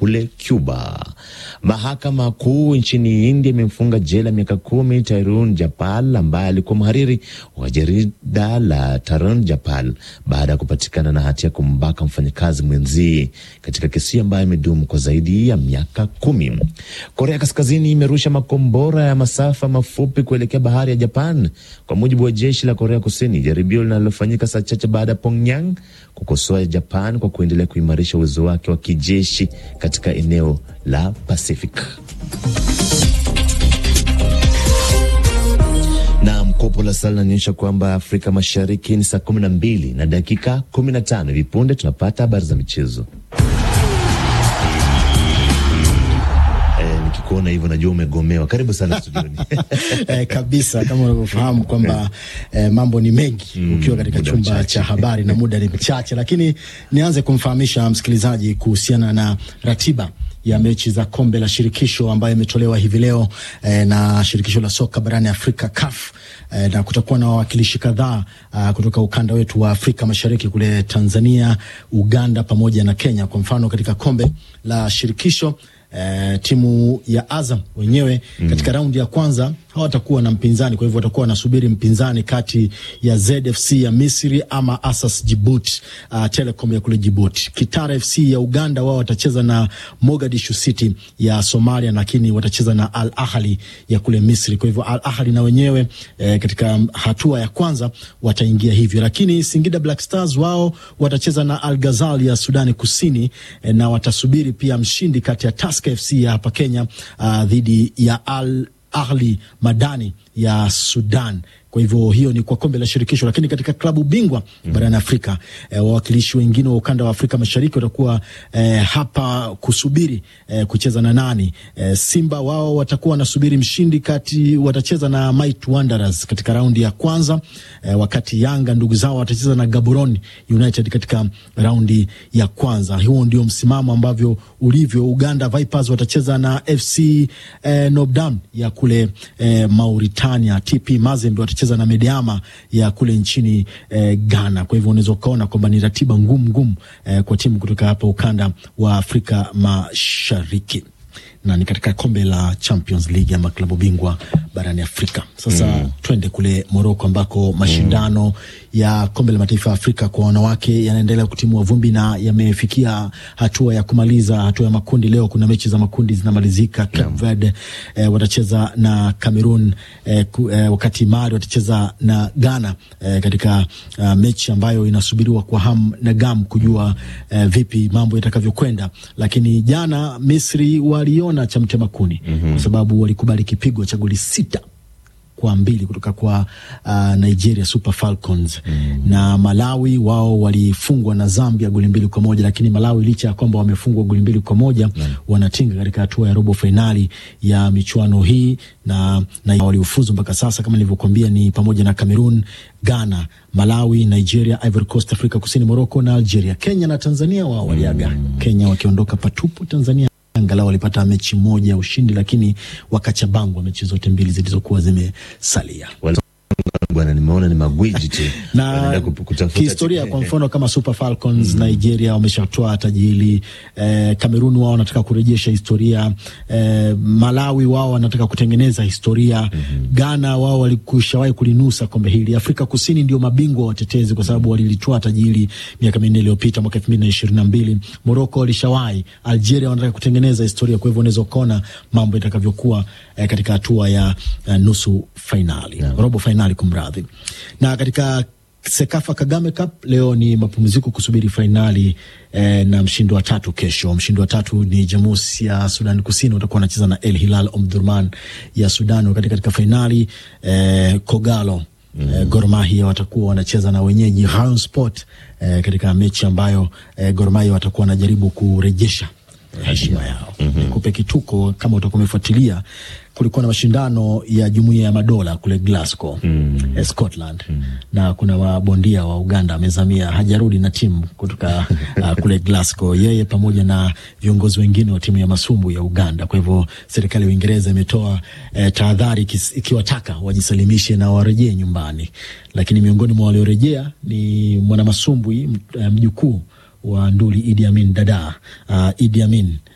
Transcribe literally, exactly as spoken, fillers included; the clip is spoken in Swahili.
kule Cuba. Mahakama kuu nchini India imemfunga jela miaka kumi Tarun Japal ambaye alikuwa mhariri wa jarida la Tarun Japal baada ya kupatikana na hatia kumbaka mfanyakazi mwenzi katika kesi ambayo imedumu kwa zaidi ya miaka kumi. Korea Kaskazini imerusha makombora ya masafa mafupi kuelekea bahari ya Japan, kwa mujibu wa jeshi la Korea Kusini, jaribio linalofanyika saa chache baada ya Pyongyang kukosoa Japan kwa kuendelea kuimarisha uwezo wake wa kijeshi katika eneo la Pacific. Na mkopo la sala inaonyesha kwamba Afrika Mashariki ni saa kumi na mbili na dakika kumi na tano. Vipunde tunapata habari za michezo. Nikikuona hivyo najua umegomewa. Karibu sana studioni. Eh, kabisa, kama unavyofahamu kwamba eh, mambo ni mengi mm, ukiwa katika chumba mchache cha habari na muda ni mchache, lakini nianze kumfahamisha msikilizaji kuhusiana na ratiba ya mechi za kombe la shirikisho ambayo imetolewa hivi leo eh, na shirikisho la soka barani Afrika C A F, eh, na kutakuwa na wawakilishi kadhaa uh, kutoka ukanda wetu wa Afrika Mashariki kule Tanzania, Uganda pamoja na Kenya. Kwa mfano katika kombe la shirikisho Uh, timu ya Azam wenyewe mm. katika raundi ya kwanza hawatakuwa na mpinzani, kwa hivyo watakuwa wanasubiri mpinzani kati ya Z F C ya Misri ama Asas Djibouti, uh, Telecom ya kule Djibouti. Kitara F C ya Uganda wao watacheza na Mogadishu City ya Somalia, lakini watacheza na Al Ahly ya kule Misri. Kwa hivyo Al Ahly na wenyewe eh, katika hatua ya kwanza wataingia hivyo, lakini Singida Black Stars wao watacheza na Al Ghazal ya Sudani Kusini, eh, na watasubiri pia mshindi kati ya Tusker F C ya hapa Kenya uh, dhidi ya Al Ahli Madani ya Sudan. Kwa hivyo hiyo ni kwa kombe la shirikisho, lakini katika klabu bingwa mm. barani Afrika eh, wawakilishi wengine wa ukanda wa Afrika Mashariki watakuwa eh, hapa kusubiri eh, kucheza na nani. Eh, Simba wao watakuwa wanasubiri mshindi kati, watacheza na Might Wanderers katika raundi ya kwanza, eh, wakati Yanga ndugu zao watacheza na Gaborone United katika raundi ya kwanza. Huo ndio msimamo ambavyo ulivyo. Uganda Vipers watacheza na F C eh, Nobdam ya kule eh, Mauritania. T P Mazembe watacheza na Medeama ya kule nchini eh, Ghana. Kwa hivyo unaweza kuona kwamba ni ratiba ngumu ngumu eh, kwa timu kutoka hapa ukanda wa Afrika Mashariki. Na ni katika kombe la Champions League ama klabu bingwa barani Afrika. Sasa mm. twende kule Morocco ambako mashindano mm. ya kombe la mataifa ya Afrika kwa wanawake yanaendelea kutimua vumbi na yamefikia hatua ya kumaliza hatua ya makundi. Leo kuna mechi za makundi zinamalizika. Cape mm. Verde eh, watacheza na Cameroon, eh, ku, eh, wakati Mali watacheza na Ghana eh, katika uh, mechi ambayo inasubiriwa kwa hamu na gamu kujua eh, vipi mambo yatakavyokwenda. Lakini jana Misri waliona cha mtema kuni mm-hmm. kwa sababu walikubali kipigo cha goli sita kwa mbili kutoka kwa uh, Nigeria Super Falcons mm-hmm. na Malawi wao walifungwa na Zambia goli mbili kwa moja, lakini Malawi licha ya kwamba wamefungwa goli mbili kwa moja mm-hmm. wanatinga katika hatua ya robo finali ya michuano hii, na, na waliofuzu mpaka sasa kama nilivyokuambia ni pamoja na Cameroon, Ghana, Malawi, Nigeria, Ivory Coast, Afrika Kusini, Morocco na Algeria. Kenya na Tanzania wao waliaga mm-hmm. Kenya wakiondoka patupu. Tanzania angalau walipata mechi moja ya ushindi, lakini wakachabangwa mechi zote mbili zilizokuwa zimesalia. Bwana, nimeona ni magwiji tu. Na kihistoria kwa mfano kama Super Falcons mm-hmm. Nigeria wameshatoa taji hili. eh, Cameroon wao wanataka kurejesha historia. eh, Malawi wao wanataka kutengeneza historia. mm-hmm. Ghana wao walikushawahi kulinusa kombe hili. Afrika Kusini ndio mabingwa watetezi kwa sababu walilitoa taji hili miaka minne iliyopita mwaka elfu mbili na ishirini na mbili. Morocco walishawahi. Algeria wanataka kutengeneza historia. Kwa hivyo unaweza kuona mambo yatakavyokuwa eh, katika hatua ya uh, nusu finali yeah. robo finali kumradhi. Na katika Sekafa Kagame Cup leo ni mapumziko kusubiri finali eh, na mshindi wa tatu kesho. Mshindi wa tatu ni Jamus ya Sudan Kusini, watakuwa wanacheza na El Hilal Omdurman ya Sudan. Wakati katika finali eh, Kogalo mm. eh, Gor Mahia watakuwa wanacheza na wenyeji Rayon Sport eh, katika mechi ambayo eh, Gor Mahia watakuwa wanajaribu kurejesha heshima yao. Mm-hmm. Kupe kituko kama utakuwa umefuatilia, kulikuwa na mashindano ya Jumuiya ya Madola kule Glasgow, mm. eh, Scotland. Mm. Na kuna wabondia wa Uganda amezamia, hajarudi na timu kutoka uh, kule Glasgow, yeye pamoja na viongozi wengine wa timu ya masumbu ya Uganda. Kwa hivyo serikali ya Uingereza imetoa eh, tahadhari ikiwataka wajisalimishe na warejee nyumbani. Lakini miongoni mwa waliorejea ni mwana masumbwi mjukuu wa Nduli Idi Amin Dada, uh, Idi Amin